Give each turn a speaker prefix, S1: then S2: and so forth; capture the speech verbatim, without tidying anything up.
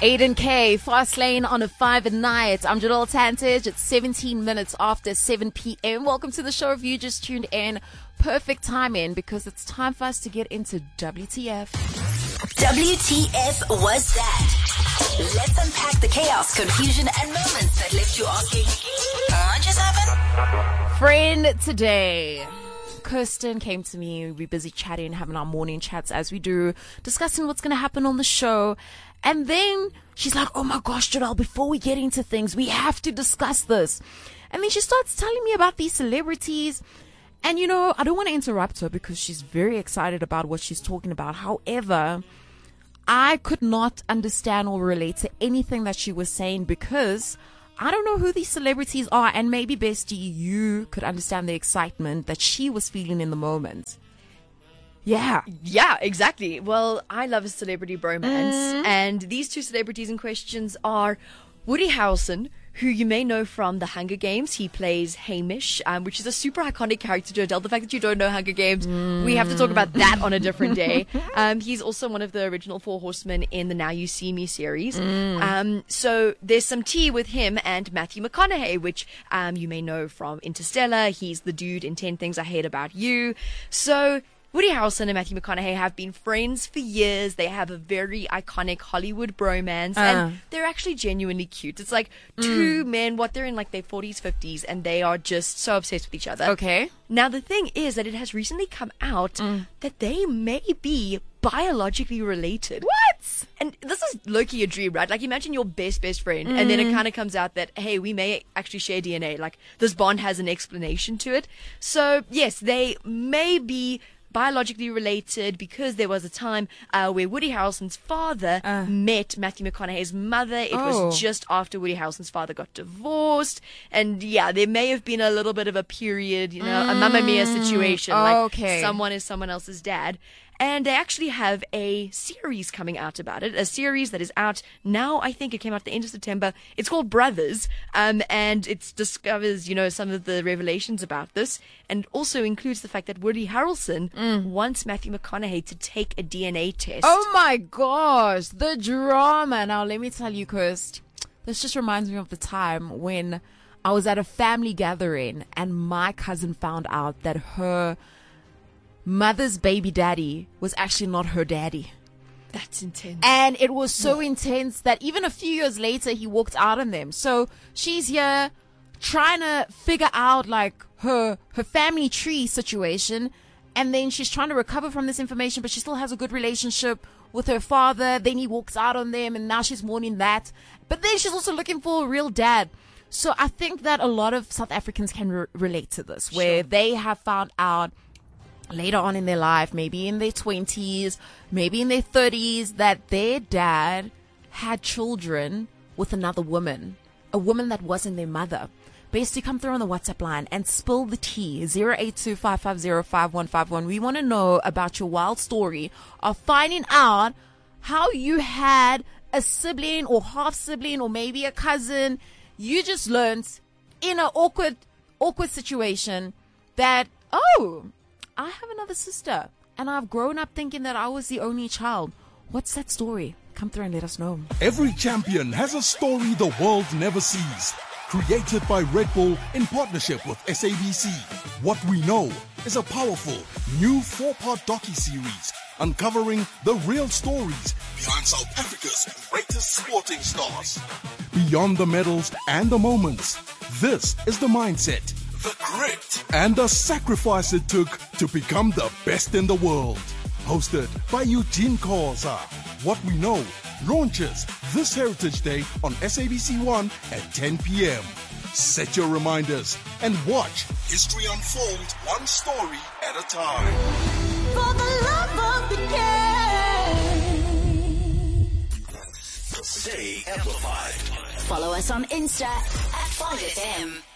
S1: Aiden K, Fast Lane on a five at night. I'm Jadal Tantage. It's seventeen minutes after seven p.m. Welcome to the show. If you just tuned in, perfect timing because it's time for us to get into W T F.
S2: W T F was that? Let's unpack the chaos, confusion, and moments that left you asking, what just happened?
S1: Friend today. Kirsten came to me. We were busy chatting, having our morning chats as we do, discussing what's going to happen on the show. And then she's like, oh my gosh, Jadal, before we get into things, we have to discuss this. And then she starts telling me about these celebrities. And, you know, I don't want to interrupt her because she's very excited about what she's talking about. However, I could not understand or relate to anything that she was saying because I don't know who these celebrities are. And maybe, Bestie, you could understand the excitement that she was feeling in the moment. Yeah.
S3: Yeah, exactly. Well, I love a celebrity bromance.
S1: Mm.
S3: And these two celebrities in questions are Woody Harrelson, who you may know from The Hunger Games. He plays Hamish, um, which is a super iconic character, Jodelle. The fact that you don't know Hunger Games, mm. we have to talk about that on a different day. Um, he's also one of the original Four Horsemen in the Now You See Me series.
S1: Mm.
S3: Um, so there's some tea with him and Matthew McConaughey, which um, you may know from Interstellar. He's the dude in ten Things I Hate About You. So Woody Harrelson and Matthew McConaughey have been friends for years. They have a very iconic Hollywood bromance,
S1: Uh.
S3: and they're actually genuinely cute. It's like two men, what they're in like their forties, fifties, and they are just so obsessed with each other.
S1: Okay.
S3: Now, the thing is that it has recently come out that they may be biologically related.
S1: What?
S3: And this is low-key a dream, right? Like, imagine your best, best friend, and then it kind of comes out that, hey, we may actually share D N A. Like, this bond has an explanation to it. So, yes, they may be biologically related because there was a time uh, where Woody Harrelson's father
S1: Uh.
S3: met Matthew McConaughey's mother. It
S1: Oh.
S3: was just after Woody Harrelson's father got divorced. And yeah, there may have been a little bit of a period, you know, a Mamma Mia situation. Like
S1: Okay.
S3: someone is someone else's dad. And they actually have a series coming out about it, a series that is out now. I think it came out at the end of September. It's called Brothers, um, and it discovers, you know, some of the revelations about this, and also includes the fact that Woody Harrelson wants Matthew McConaughey to take a D N A test.
S1: Oh my gosh, the drama. Now, let me tell you, Kirst, this just reminds me of the time when I was at a family gathering and my cousin found out that her mother's baby daddy was actually not her daddy.
S3: That's intense.
S1: And it was so intense that even a few years later, he walked out on them. So she's here trying to figure out like her, her family tree situation. And then she's trying to recover from this information, but she still has a good relationship with her father. Then he walks out on them and now she's mourning that. But then she's also looking for a real dad. So I think that a lot of South Africans can re- relate to this, where
S3: Sure.
S1: they have found out later on in their life, maybe in their twenties, maybe in their thirties, that their dad had children with another woman, a woman that wasn't their mother. Basically, come through on the WhatsApp line and spill the tea. zero eight two, five five zero, five one five one. We want to know about your wild story of finding out how you had a sibling or half sibling or maybe a cousin. You just learned in an awkward, awkward situation that, oh, I have another sister and I've grown up thinking that I was the only child. What's that story? Come through and let us know.
S4: Every champion has a story the world never sees. Created by Red Bull in partnership with S A B C. What We Know is a powerful new four-part docu-series uncovering the real stories behind South Africa's greatest sporting stars. Beyond the medals and the moments, this is the mindset, the grit, and the sacrifice it took to become the best in the world. Hosted by Eugene Koza. What We Know launches this Heritage Day on S A B C one at ten p.m. Set your reminders and watch history unfold one story at a time.
S2: For the love of the game.
S4: Stay amplified.
S2: Follow us on Insta at five F M.